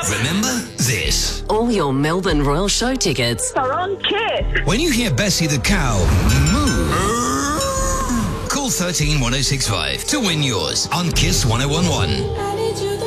Remember this. All your Melbourne Royal Show tickets are on Kiss. When you hear Bessie the cow moo, call 13 1065 to win yours on Kiss 1011.